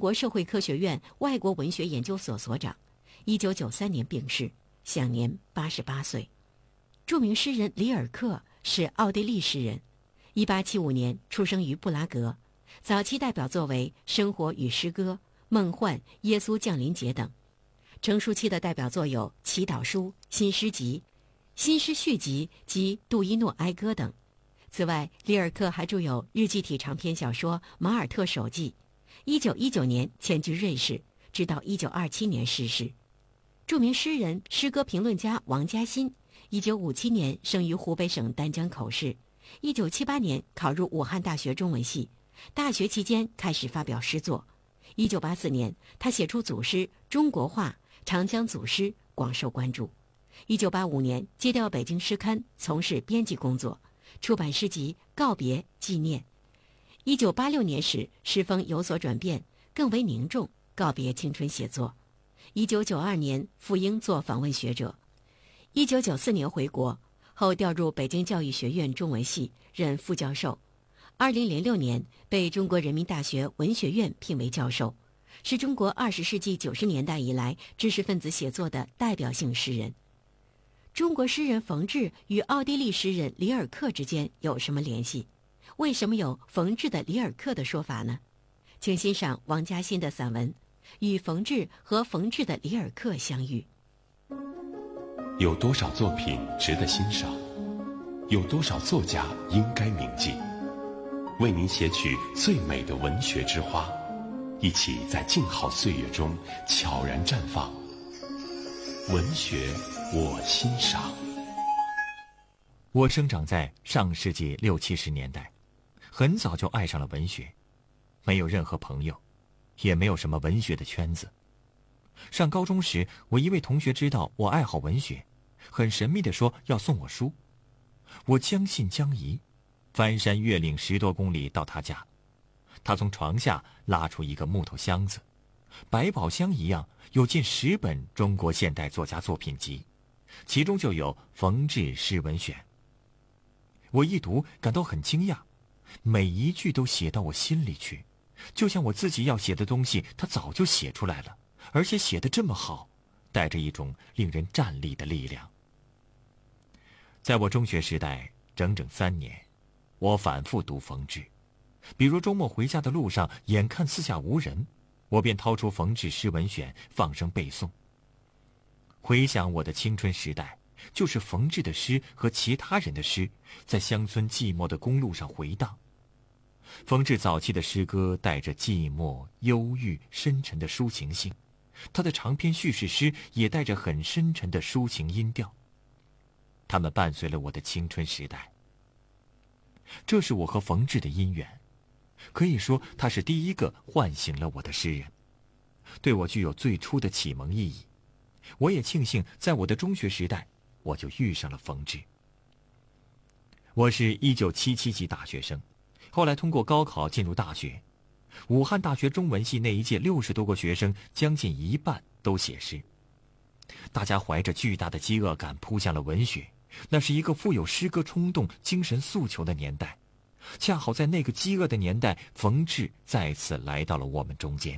国社会科学院外国文学研究所所长，1993年病逝，享年88岁。著名诗人里尔克是奥地利诗人，1875年出生于布拉格，早期代表作为《生活与诗歌》《梦幻》《耶稣降临节》等。成熟期的代表作有《祈祷书》《新诗集》《新诗续集》及《杜伊诺哀歌》等。此外，里尔克还著有日记体长篇小说《马尔特手记》。1919年迁居瑞士，直到1927年逝世。著名诗人、诗歌评论家王嘉欣，1957年生于湖北省丹江口市，1978年考入武汉大学中文系，大学期间开始发表诗作。1984年，他写出组诗《中国话》《长江组诗》，广受关注。1985年接调北京诗刊，从事编辑工作，出版诗集《告别纪念》。1986年时，诗风有所转变，更为凝重，告别青春写作。1992年赴英做访问学者。1994年回国后调入北京教育学院中文系，任副教授。2006年被中国人民大学文学院聘为教授，是中国20世纪90年代以来知识分子写作的代表性诗人。中国诗人冯至与奥地利诗人里尔克之间有什么联系？为什么有冯至的里尔克的说法呢？请欣赏王嘉欣的散文《与冯至和冯至的里尔克相遇》。 有多少作品值得欣赏？有多少作家应该铭记？为您写取最美的文学之花，一起在静好岁月中悄然绽放。文学我欣赏。 我生长在上世纪60、70年代，很早就爱上了文学，没有任何朋友，也没有什么文学的圈子。上高中时，我一位同学知道我爱好文学，很神秘地说要送我书。我将信将疑，翻山越岭10多公里到他家。他从床下拉出一个木头箱子，百宝箱一样，有近10本中国现代作家作品集，其中就有冯至诗文选。我一读感到很惊讶，每一句都写到我心里去，就像我自己要写的东西他早就写出来了，而且写得这么好，带着一种令人站立的力量。在我中学时代整整3年，我反复读冯至，比如周末回家的路上，眼看四下无人，我便掏出冯至诗文选放声背诵。回想我的青春时代，就是冯至的诗和其他人的诗在乡村寂寞的公路上回荡。冯至早期的诗歌带着寂寞、忧郁、深沉的抒情性，他的长篇叙事诗也带着很深沉的抒情音调。他们伴随了我的青春时代。这是我和冯至的姻缘，可以说他是第一个唤醒了我的诗人，对我具有最初的启蒙意义。我也庆幸在我的中学时代，我就遇上了冯至。我是1977级大学生，后来通过高考进入大学。武汉大学中文系那一届60多个学生，将近一半都写诗。大家怀着巨大的饥饿感扑向了文学，那是一个富有诗歌冲动、精神诉求的年代。恰好在那个饥饿的年代，冯至再次来到了我们中间。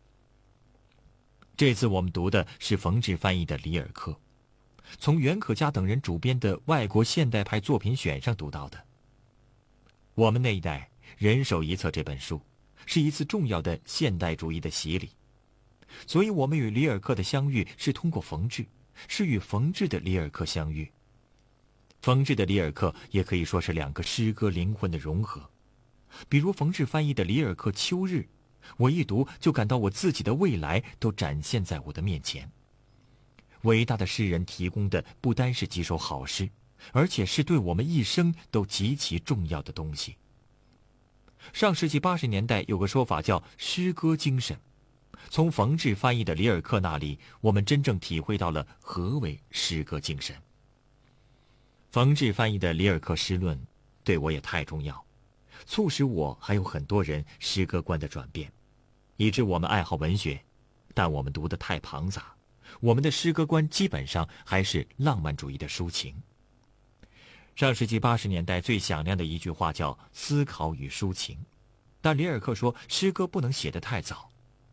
这次我们读的是冯至翻译的里尔克，从袁可嘉等人主编的《外国现代派作品选》上读到的。我们那一代人手一册这本书，是一次重要的现代主义的洗礼。所以我们与里尔克的相遇是通过冯至，是与冯至的里尔克相遇。冯至的里尔克也可以说是2个诗歌灵魂的融合。比如冯至翻译的里尔克《秋日》，我一读就感到我自己的未来都展现在我的面前。伟大的诗人提供的不单是几首好诗，而且是对我们一生都极其重要的东西。上世纪80年代有个说法叫诗歌精神，从冯至翻译的里尔克那里，我们真正体会到了何为诗歌精神。冯至翻译的里尔克诗论对我也太重要，促使我还有很多人诗歌观的转变，以致我们爱好文学，但我们读得太庞杂，我们的诗歌观基本上还是浪漫主义的抒情。上世纪80年代最响亮的一句话叫思考与抒情，但里尔克说诗歌不能写得太早，